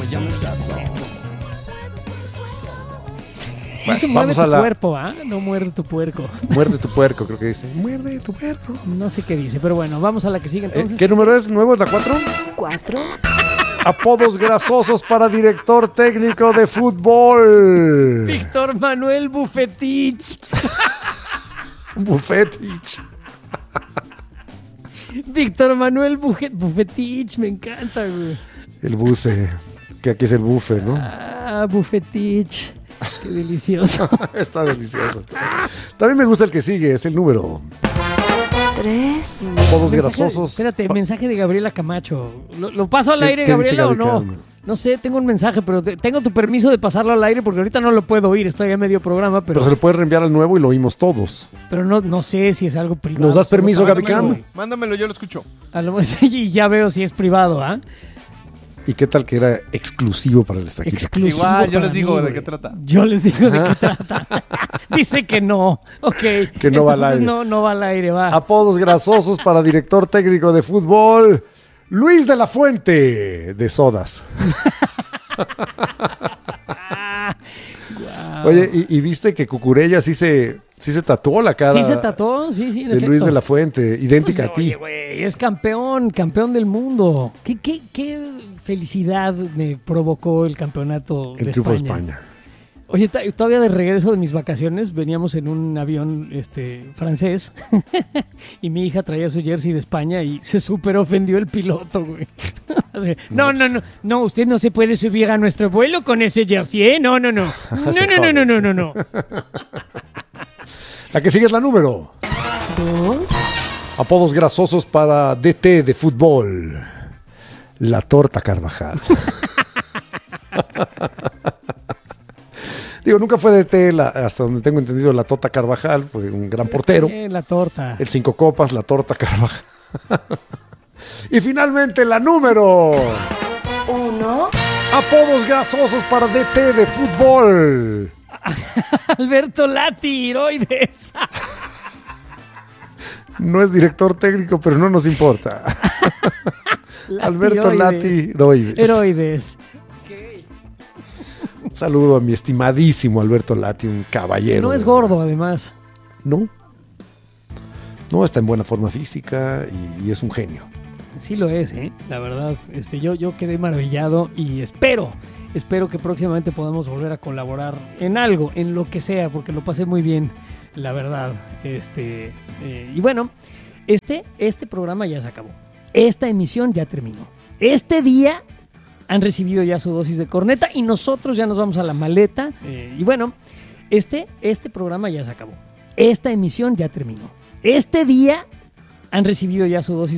yo me sé. Bueno, Dice muerde tu cuerpo, ¿ah? No muerde tu puerco. Muerde tu puerco, creo que dice. Muerde tu puerco. No sé qué dice, pero bueno, vamos a la que sigue entonces. ¿Qué número es? ¿Nuevo? ¿Es la 4? 4. Apodos grasosos para director técnico de fútbol. Víctor Manuel Bucetich. Bucetich. Víctor Manuel Bucetich, me encanta, güey. El buce, que aquí es el bufe, ¿no? Ah, Bucetich. Qué delicioso. Está delicioso. También me gusta el que sigue, es el número 3. Apodos grasosos. Espérate, mensaje de Gabriela Camacho. ¿Lo paso al ¿Qué- aire, qué dice Gabriela, o Gaby no? Cam? No sé, tengo un mensaje, pero tengo tu permiso de pasarlo al aire porque ahorita no lo puedo oír, estoy a medio programa, Pero se pero le puede reenviar al nuevo y lo oímos todos. no sé si es algo privado. ¿Nos das solo permiso, para- Gaby Cam? Mándamelo, yo lo escucho. A lo mejor sí, ya veo si es privado, ¿ah? ¿Y qué tal que era exclusivo para el estaquito? Exclusivo Igual, yo para les digo mí, de güey. qué trata. Yo les digo de qué trata. Dice que no. Ok. Que no va al Entonces aire. No va al aire, va. Apodos grasosos para director técnico de fútbol. Luis de la Fuente, de Sodas. Oye, ¿y viste que Cucurella sí se tatuó la cara Sí se tatuó, sí, en de efecto. Luis de la Fuente, idéntica Pues, a ti? oye, güey, es campeón del mundo. ¿Qué felicidad me provocó el campeonato El de triunfo de España? España. Oye, todavía de regreso de mis vacaciones, veníamos en un avión francés y mi hija traía su jersey de España y se súper ofendió el piloto, güey. Así, no, usted no se puede subir a nuestro vuelo con ese jersey, ¿eh? No. No. La que sigue es la número. 2. Apodos grasosos para DT de fútbol. La Torta Carvajal. Digo, nunca fue DT, hasta donde tengo entendido, la Tota Carvajal. Fue un gran portero. La torta. El 5 copas, la Torta Carvajal. Y finalmente la número. 1. Apodos grasosos para DT de fútbol. Alberto Lati, Heroides. No es director técnico, pero no nos importa. Alberto Lati Heroides. Heroides. Un saludo a mi estimadísimo Alberto Lati, un caballero. No es gordo, además. No. No, está en buena forma física y es un genio. Sí lo es, la verdad. Yo quedé maravillado y espero que próximamente podamos volver a colaborar en algo, en lo que sea, porque lo pasé muy bien, la verdad. Y bueno, este programa ya se acabó. Esta emisión ya terminó. Este día han recibido ya su dosis de corneta y nosotros ya nos vamos a la maleta. Y bueno, este programa ya se acabó. Esta emisión ya terminó. Este día han recibido ya su dosis